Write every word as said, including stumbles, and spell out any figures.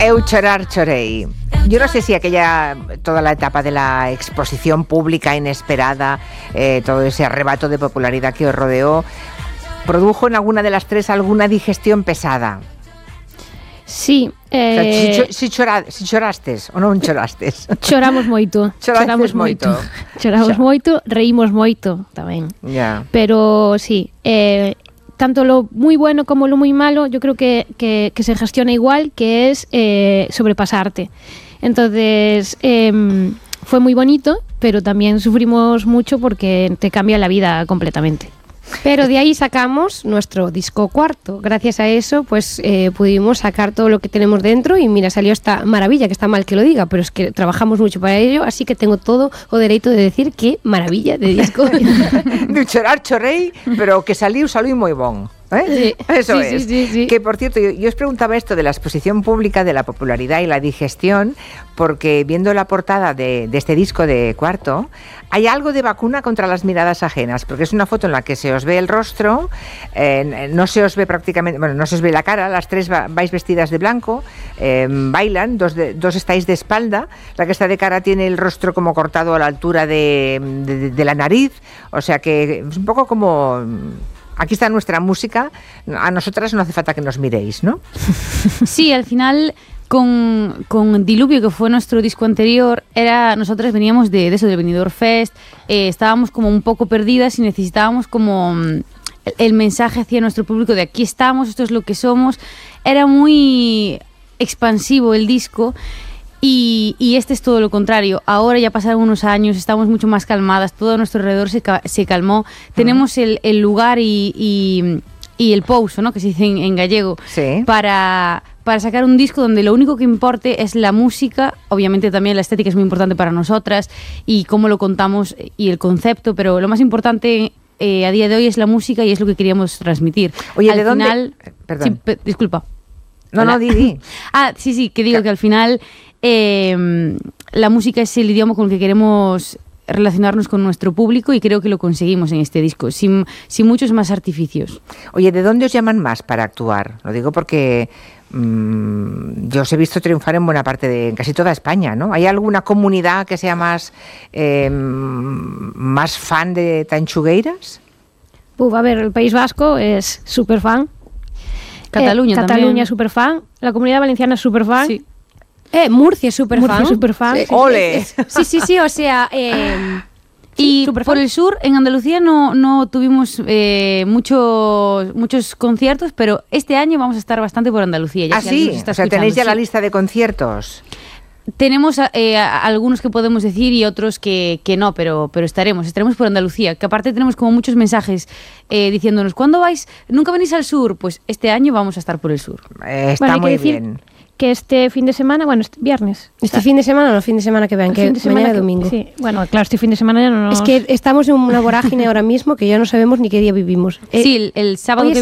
Eu chorar chorei. Yo no sé si aquella, toda la etapa de la exposición pública inesperada, eh, todo ese arrebato de popularidad que os rodeó, produjo en alguna de las tres alguna digestión pesada. Sí. Eh... O sea, si, cho, si, chora, si chorastes ou non chorastes. Choramos moito. Choramos moito. Choramos moito, reímos moito tamén. Yeah. Pero sí, eh, tanto lo muy bueno como lo muy malo, yo creo que, que, que se gestiona igual, que es eh, sobrepasarte. Entonces, eh, fue muy bonito, pero también sufrimos mucho porque te cambia la vida completamente. Pero de ahí sacamos nuestro disco cuarto. Gracias a eso, pues eh, pudimos sacar todo lo que tenemos dentro y mira, salió esta maravilla, que está mal que lo diga, pero es que trabajamos mucho para ello, así que tengo todo o dereito de decir que maravilla de disco. De chorar chorrei, pero que saliu, saliu moi bon. ¿Eh? Sí, Eso sí, es. sí, sí, sí. Que por cierto, yo, yo os preguntaba esto de la exposición pública, de la popularidad y la digestión, porque viendo la portada de, de este disco de Cuarto, hay algo de vacuna contra las miradas ajenas, porque es una foto en la que se os ve el rostro, eh, no se os ve prácticamente, bueno, no se os ve la cara, las tres va, vais vestidas de blanco, eh, bailan, dos, de, dos estáis de espalda, la que está de cara tiene el rostro como cortado a la altura de, de, de la nariz, o sea que es un poco como... Aquí está nuestra música, a nosotras no hace falta que nos miréis, ¿no? Sí, al final con, con Diluvio, que fue nuestro disco anterior, era nosotras veníamos de, de eso, del Benidorm Fest, eh, estábamos como un poco perdidas y necesitábamos como el, el mensaje hacia nuestro público de aquí estamos, esto es lo que somos. Era muy expansivo el disco. Y, y este es todo lo contrario. Ahora ya pasaron unos años, estamos mucho más calmadas, todo a nuestro alrededor se, ca- se calmó. Uh-huh. Tenemos el, el lugar y, y, y el pouso, ¿no? Que se dice en, en gallego, sí. para, para sacar un disco donde lo único que importe es la música. Obviamente también la estética es muy importante para nosotras y cómo lo contamos y el concepto, pero lo más importante eh, a día de hoy es la música y es lo que queríamos transmitir. Oye, al ¿de final, dónde? Perdón. Sí, pe- disculpa. No, Hola. no, di, di. Ah, sí, sí, que digo Claro. que al final eh, la música es el idioma con el que queremos relacionarnos con nuestro público y creo que lo conseguimos en este disco, sin, sin muchos más artificios. Oye, ¿de dónde os llaman más para actuar? Lo digo porque mmm, yo os he visto triunfar en buena parte de en casi toda España, ¿no? ¿Hay alguna comunidad que sea más, eh, más fan de Tanchugueiras? Uf, a ver, el País Vasco es súper fan. Cataluña eh, también. Cataluña súper fan. La Comunidad Valenciana es súper fan. Sí. Eh, Murcia es súper Murcia fan. súper fan. Sí, Sí. ¡Ole! Sí, sí, sí, o sea... Eh, Y sí, por el sur, en Andalucía, no, no tuvimos eh, muchos, muchos conciertos, pero este año vamos a estar bastante por Andalucía. Ya Ah, si alguien sí, nos está o sea, tenéis ya escuchando, la sí. lista de conciertos. Tenemos eh, algunos que podemos decir y otros que, que no, pero, pero estaremos, estaremos por Andalucía, que aparte tenemos como muchos mensajes eh, diciéndonos, ¿cuándo vais? ¿Nunca venís al sur? Pues este año vamos a estar por el sur. Eh, está Bueno, hay muy que decir bien. que este fin de semana, bueno, este viernes. este fin de semana o no, fin de semana que vean, el que fin de semana mañana que- domingo. Sí, bueno, claro, este fin de semana ya no nos... Es que estamos en una vorágine ahora mismo que ya no sabemos ni qué día vivimos. Eh, Sí, el, el sábado hoy que